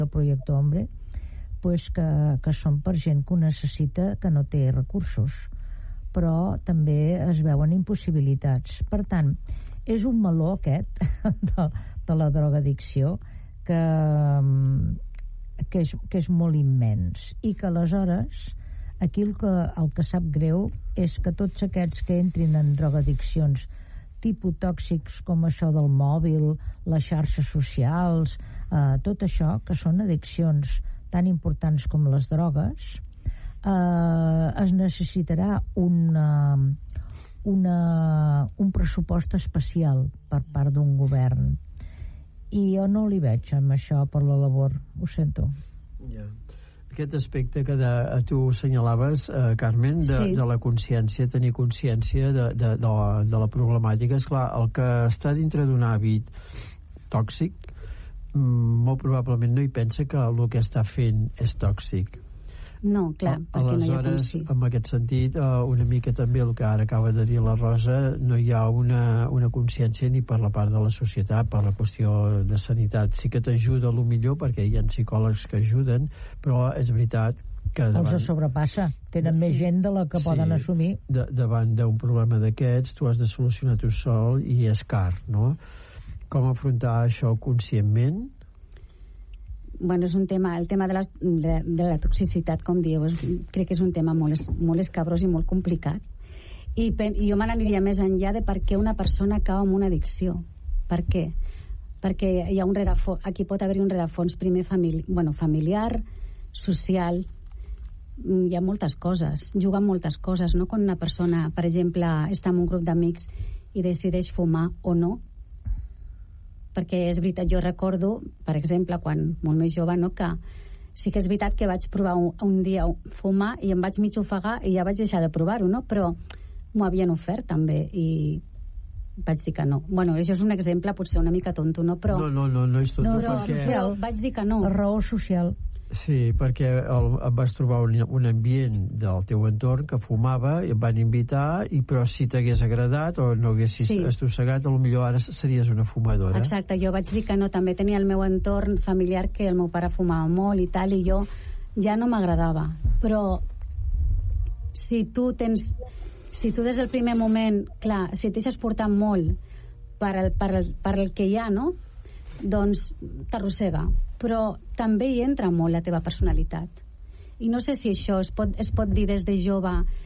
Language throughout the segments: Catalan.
del Projecte Hombre, pues que són per gent que ho necessita, que no té recursos, però també es veuen impossibilitats. Per tant, és un meló aquest de la drogadicció que és molt immens, i que aleshores aquí el que sap greu és que tots aquests que entrin en drogadiccions tipus tòxics com això del mòbil, les xarxes socials, tot això, que són addiccions tan importants com les drogues, es necessitarà un pressupost especial per part d'un govern, i jo no li veig amb això per la labor, ho sento. Ja. Aquest aspecte que tu assenyalaves, Carmen, de la consciència, tenir consciència de la problemàtica, és clar, el que està dintre d'un hàbit tòxic molt probablement no hi pensa que el que està fent és tòxic. No, clar, perquè no hi ha aleshores, en aquest sentit, una mica també el que ara acaba de dir la Rosa, no hi ha una consciència ni per la part de la societat, per la qüestió de sanitat. Sí que t'ajuda a lo millor perquè hi ha psicòlegs que ajuden, però és veritat que els sobrepassa, tenen més gent de la que poden assumir. Davant d'un problema d'aquests tu has de solucionar tu sol i és car, no? Com afrontar això conscientment? Bueno, és un tema, el tema de la toxicitat, com dieu, crec que és un tema molt escabrós i molt complicat. I jo me n'aniria més enllà de per què una persona cau en una addicció. Per què? Perquè hi ha aquí pot haver-hi un rerefons primer familiar, social, hi ha moltes coses, juguen moltes coses, no? Quan una persona, per exemple, està en un grup d'amics i decideix fumar o no, perquè és veritat, jo recordo, per exemple, quan molt més jove, no, que sí que és veritat que vaig provar un dia fumar i em vaig mig ofegar i ja vaig deixar de provar-ho, no? Però m'ho havien ofert també i vaig dir que no. Bueno, això és un exemple potser una mica tonto, no? Però no és tonto, però vaig dir que no. La raó social. Sí, perquè vas trobar un ambient del teu entorn que fumava i et van invitar, però si t'hagués agradat o no haguessis estossegat, potser ara series una fumadora. Exacte, jo vaig dir que no. També tenia el meu entorn familiar que el meu pare fumava molt i tal, i jo ja no m'agradava. Però si tu des del primer moment, clar, si et deixes portar molt per el que hi ha, no? Doncs t'arrossega, però també hi entra molt la teva personalitat, i no sé si això es pot dir des de jove.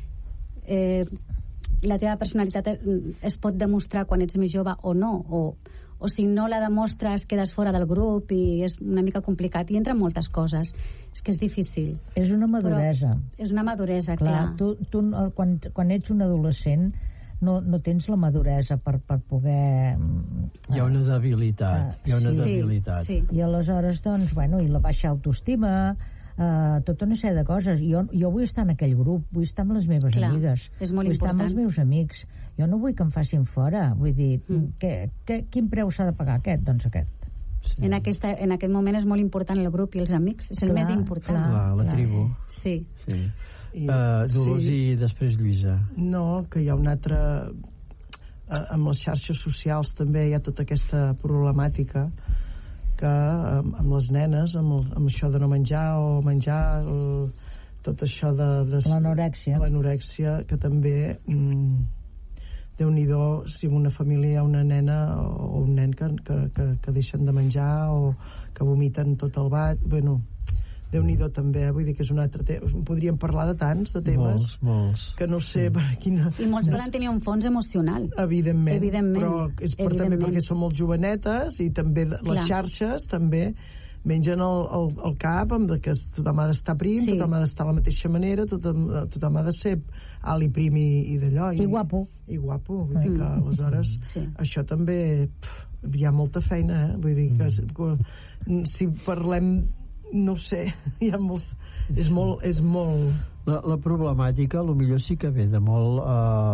La teva personalitat es pot demostrar quan ets més jove o no, o si no la demostres quedes fora del grup i és una mica complicat, i entren moltes coses, és que és difícil. És una maduresa. Però és una maduresa, clar. Tu quan ets un adolescent no tens la maduresa per poder... Hi ha una debilitat. Sí. I aleshores, doncs, i la baixa autoestima, tota una sèrie de coses. Jo vull estar en aquell grup, vull estar amb les meves amigues, vull estar amb els meus amics. Jo no vull que em facin fora. Vull dir, quin preu s'ha de pagar? Aquest? Doncs aquest. Sí. En aquest moment és molt important el grup i els amics, és el més important. La tribu. Sí. Dolors i després Lluïsa. No, que hi ha un altre... Amb les xarxes socials també hi ha tota aquesta problemàtica que amb les nenes, amb això de no menjar o menjar, tot això de l'anorèxia, que també Déu-n'hi-do si en una família hi ha una nena o un nen que deixen de menjar o que vomiten tot el bat. Déu-n'hi-do també, vull dir que és un altre tema. Podríem parlar de tants de temes molts. Que no sé per quina... I molts poden tenir un fons emocional. Evidentment. Però és també perquè són molt jovenetes i també les xarxes també mengen el cap amb que tothom ha d'estar prim, tothom ha d'estar de la mateixa manera, tothom ha de ser alt i prim i d'allò. I guapo. Vull dir que aleshores això també hi ha molta feina, vull dir que si parlem, no sé, hi ha molts... És molt... La problemàtica potser sí que ve de molt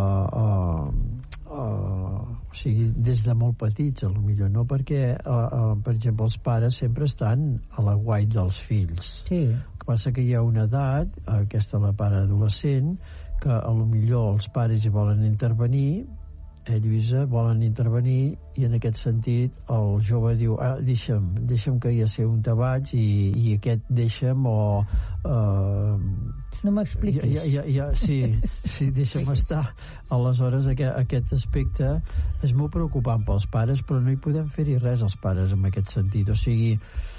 o sigui, des de molt petits potser, no? Perquè per exemple els pares sempre estan a l'aguait dels fills. El que passa que hi ha una edat, aquesta la part adolescent, que potser els pares hi volen intervenir Lluïsa, volen intervenir, i en aquest sentit el jove diu, deixa'm que ja sé on te vaig, i aquest deixa'm, o no m'expliquis. Sí, deixa'm estar. Aleshores aquest aspecte és molt preocupant pels pares, però no hi podem fer-hi res als pares en aquest sentit. O sigui,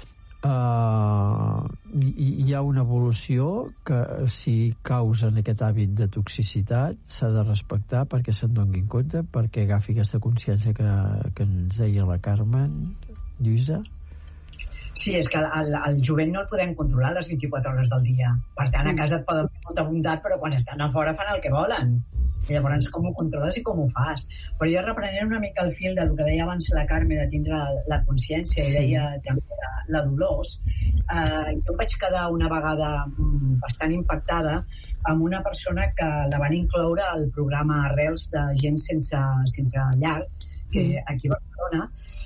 hi ha una evolució que, si causen aquest hàbit de toxicitat, s'ha de respectar perquè se'n doni compte, perquè agafi aquesta consciència que ens deia la Carmen. Lluïsa? Sí, és que el jovent no el podem controlar les 24 hores del dia. Per tant, a casa et poden fer molta bondat, però quan estan a fora fan el que volen. I llavors com ho controles i com ho fas. Però jo reprenent una mica el fil del que deia abans la Carme, de tindre la consciència, i deia també la Dolors, jo vaig quedar una vegada bastant impactada amb una persona que la van incloure al programa Arrels de gent sense llar, que aquí a Barcelona,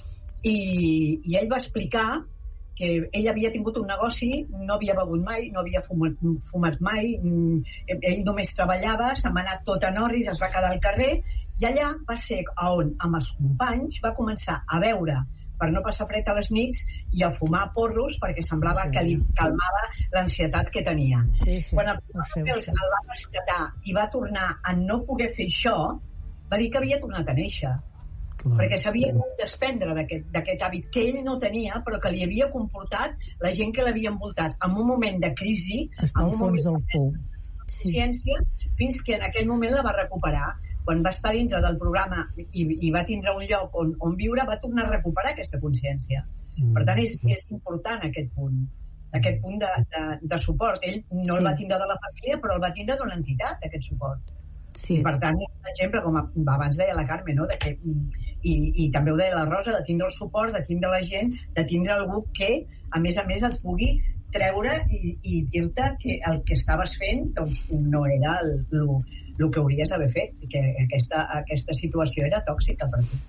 i ell va explicar que ell havia tingut un negoci, no havia begut mai, no havia fumat mai, ell només treballava, se'n va anar tot en orris, es va quedar al carrer, i allà va ser on amb els companys va començar a beure per no passar fred a les nits i a fumar porros perquè semblava que li calmava l'ansietat que tenia. Quan el va rescatar i va tornar a no poder fer això, va dir que havia tornat a néixer. Perquè s'havia de desprendre d'aquest hàbit que ell no tenia, però que li havia comportat la gent que l'havia envoltat en un moment de crisi, en un moment de consciència, fins que en aquell moment la va recuperar. Quan va estar dintre del programa i va tindre un lloc on viure, va tornar a recuperar aquesta consciència. Per tant, és important aquest punt de suport. Ell no el va tindre de la família, però el va tindre d'una entitat, aquest suport. Sí. Per tant, és un exemple, com abans deia la Carme, no? I també ho deia la Rosa, de tindre el suport, de tindre la gent, de tindre algú que a més et pugui treure i dir-te que el que estaves fent doncs no era el que hauries d'haver fet, que aquesta situació era tòxica per tu.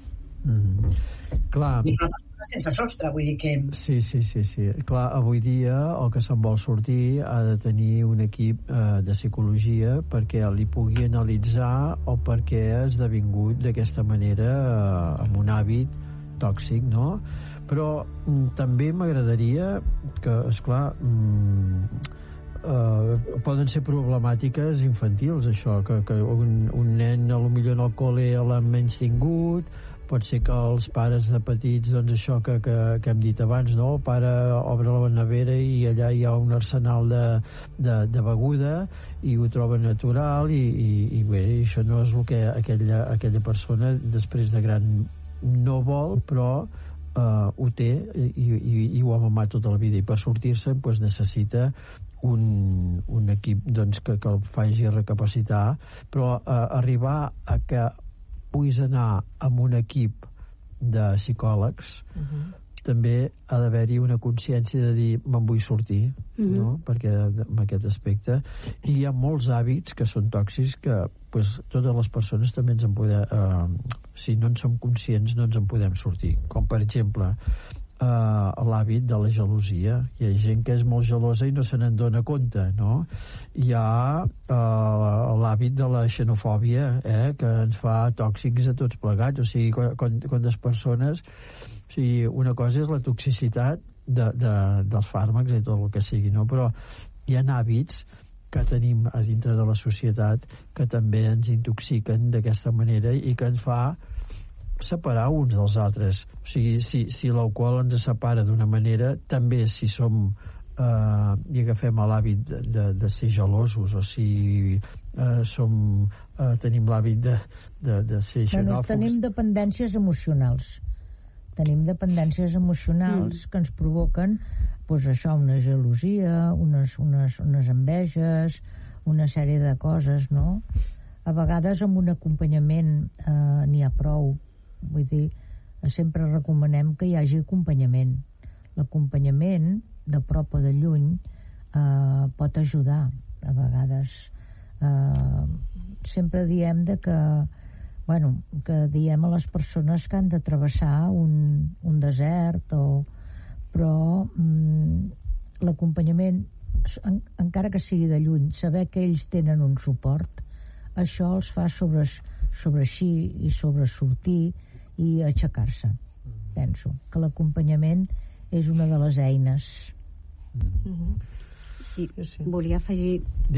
Clar. I és una persona sense sostre, vull dir que... Sí. Clar, avui dia el que se'n vol sortir ha de tenir un equip de psicologia perquè li pugui analitzar el per què ha esdevingut d'aquesta manera amb un hàbit tòxic, no? Però també m'agradaria que, esclar, poden ser problemàtiques infantils, això, que un nen potser en el col·le l'han menys tingut, pot ser que els pares de petits, doncs això que hem dit abans, no? El pare obre la nevera i allà hi ha un arsenal de beguda i ho troba natural i bé, això no és el que aquella persona després de gran no vol, però ho té i ho ha mamat tota la vida, i per sortir-se doncs necessita un equip doncs, que el faci recapacitar, però arribar a que puguis anar amb un equip de psicòlegs, també ha d'haver-hi una consciència de dir me'n vull sortir, no? Perquè en aquest aspecte hi ha molts hàbits que són tòxics que totes les persones també ens en podem, si no en som conscients no ens en podem sortir, com per exemple l'hàbit de la gelosia. Hi ha gent que és molt gelosa i no se n'en dona compte, no? Hi ha l'hàbit de la xenofòbia, que ens fa tòxics a tots plegats. O sigui, quantes persones... O sigui, una cosa és la toxicitat dels fàrmacs i tot el que sigui, no? Però hi ha hàbits que tenim a dintre de la societat que també ens intoxiquen d'aquesta manera i que ens fa separar uns dels altres. O sigui, si l'alcohol ens separa d'una manera, també si som i agafem l'hàbit de ser gelosos, o si tenim l'hàbit de ser xenòfobs. Tenim dependències emocionals. Que ens provoquen doncs això, una gelosia, unes enveges, una sèrie de coses, no? A vegades amb un acompanyament n'hi ha prou. Vull dir, sempre recomanem que hi hagi acompanyament. L'acompanyament, de prop o de lluny, pot ajudar. A vegades sempre diem que diem a les persones que han de travessar un desert, però l'acompanyament, encara que sigui de lluny, saber que ells tenen un suport, això els fa sobreeixir i sobresortir i aixecar-se. Penso que l'acompanyament és una de les eines. I volia afegir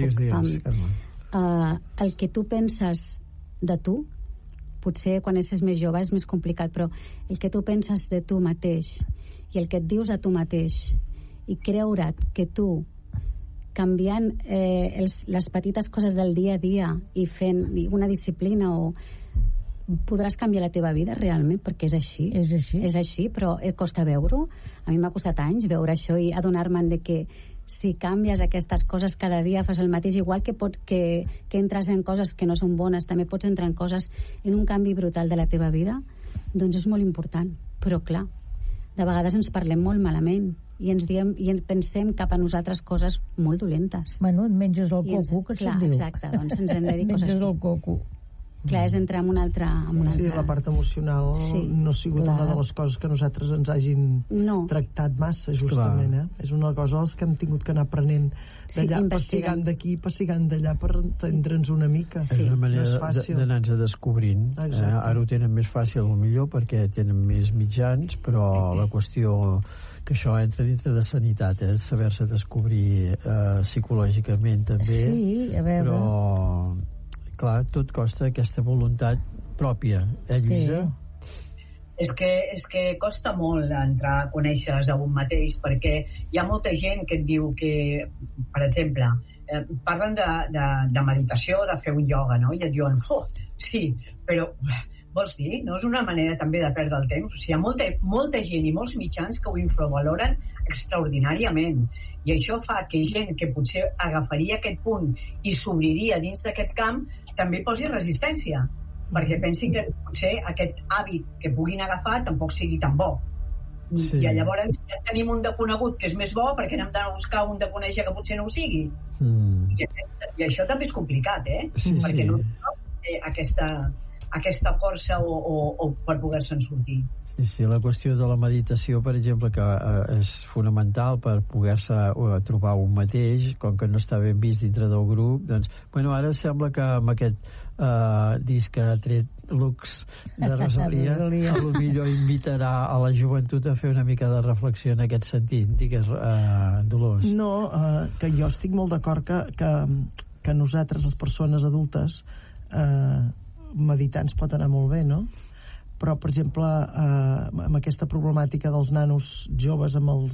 el que tu penses de tu, potser quan ets més jove és més complicat, però el que tu penses de tu mateix i el que et dius a tu mateix i creure't que tu canviant les petites coses del dia a dia i fent una disciplina podràs canviar la teva vida realment, perquè és així. És així, però costa veure-ho. A mi m'ha costat anys veure això i adonar-me'n de que si canvies aquestes coses cada dia, fas el mateix, igual que entres en coses que no són bones, també pots entrar en coses, en un canvi brutal de la teva vida, doncs és molt important. Però clar, de vegades ens parlem molt malament i ens diem i pensem cap a nosaltres coses molt dolentes. Bueno, et menges el coco, que se'n diu. Exacte, doncs ens hem de dir coses. Menges el coco. Clar, és entrar en una altra... Sí, la part emocional no ha sigut una de les coses que nosaltres ens hagin tractat massa, justament. És una cosa que hem tingut que anar aprenent d'allà, pessigant d'aquí, pessigant d'allà per entendre'ns una mica. És una manera d'anar-nos descobrint. Ara ho tenen més fàcil, millor, perquè tenen més mitjans, però la qüestió que això entra dintre de sanitat, saber-se descobrir psicològicament també. Sí, a veure... Però... clar, tot costa aquesta voluntat pròpia, Lluïsa? És que costa molt entrar a conèixer-se a un mateix, perquè hi ha molta gent que et diu que, per exemple, parlen de meditació, de fer un ioga, no? I et diuen, sí, però vols dir? No és una manera també de perdre el temps? O sigui, hi ha molta gent i molts mitjans que ho infravaloren extraordinàriament. I això fa que gent que potser agafaria aquest punt i s'obriria dins d'aquest camp també posi resistència, perquè pensin que potser aquest hàbit que puguin agafar tampoc sigui tan bo. I llavors ja tenim un de conegut que és més bo, perquè hem d'anar a buscar un de conèixer que potser no ho sigui. I això també és complicat, perquè no té aquesta força o per poder-se'n sortir. Sí, la qüestió de la meditació, per exemple, que és fonamental per poder-se trobar un mateix, com que no està ben vist dintre del grup, doncs, ara sembla que amb aquest disc que ha tret Lux de Rosalia, potser invitarà a la joventut a fer una mica de reflexió en aquest sentit. Digues, Dolors. No, que jo estic molt d'acord que nosaltres, les persones adultes, meditar ens pot anar molt bé, no? Però, per exemple, amb aquesta problemàtica dels nanos joves,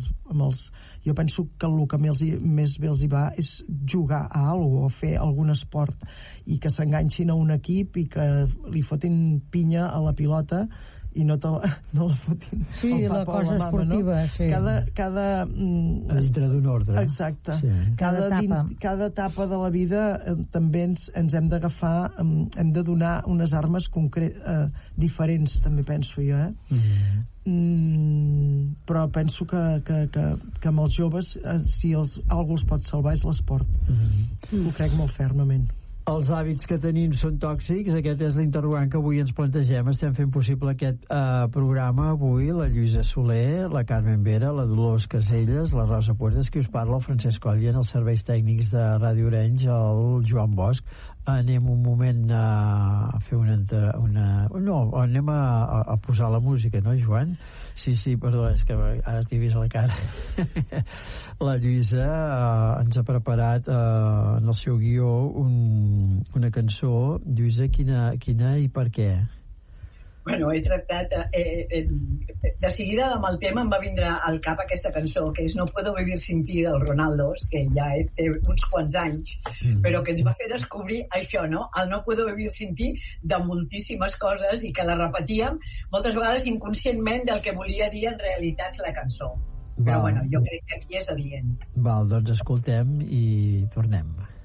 jo penso que el que més bé els hi va és jugar a alguna cosa, o fer algun esport, i que s'enganxin a un equip i que li fotin pinya a la pilota i no la fotin la cosa esportiva, sí. Cada dintre d'un ordre. Exacte. Sí. Cada etapa de la vida també ens hem d'agafar, hem de donar unes armes diferents, també penso jo, però penso que amb els joves, si algú els pot salvar és l'esport. Ho crec molt fermament. Els hàbits que tenim són tòxics, aquest és l'interrogant que avui ens plantegem. Estem fent possible aquest programa avui, la Lluïsa Soler, la Carmen Vera, la Dolors Caselles, la Rosa Puertas, qui us parla, el Francesc Coll, i en els serveis tècnics de Ràdio Orenys, el Joan Bosch. Anem un moment a fer anem a posar la música, no, Joan? Sí, perdó, és que ara t'he vist a la cara. La Lluïsa ens ha preparat en el seu guió una cançó. Lluïsa, quina i per què? Bueno, he tractat... de seguida amb el tema em va vindre al cap aquesta cançó, que és No puedo vivir sin ti, dels Ronaldos, que ja té uns quants anys, però que ens va fer descobrir això, no? El No puedo vivir sin ti de moltíssimes coses, i que la repetíem moltes vegades inconscientment del que volia dir en realitat la cançó. Però bueno, jo crec que aquí és adient. Val, doncs escoltem i tornem.